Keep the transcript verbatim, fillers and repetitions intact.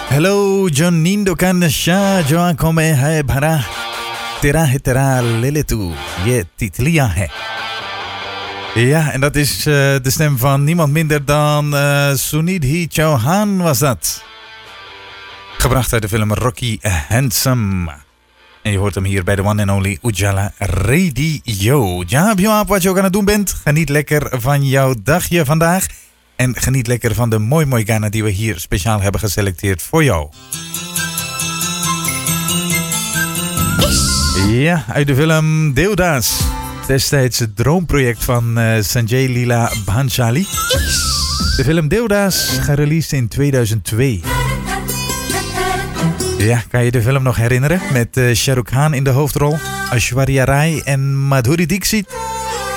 Hello, Jonin Dokan Shah, Joan Kome Hai Bhara. Tera he tera lele tu, je titlia he. Ja, en dat is uh, de stem van niemand minder dan uh, Sunidhi Chauhan was dat. Gebracht uit de film Rocky Handsome. En je hoort hem hier bij de one and only Ujala Radio. Ja, Bjoap, wat je ook aan het doen bent. Geniet lekker van jouw dagje vandaag. En geniet lekker van de mooi mooi Ghana die we hier speciaal hebben geselecteerd voor jou. Ja, uit de film Deodas. Destijds het droomproject van uh, Sanjay Leela Bhansali. De film Deodas, gereleased in tweeduizend twee. Ja, kan je de film nog herinneren? Met uh, Shah Rukh Khan in de hoofdrol, Aishwarya Rai en Madhuri Dixit.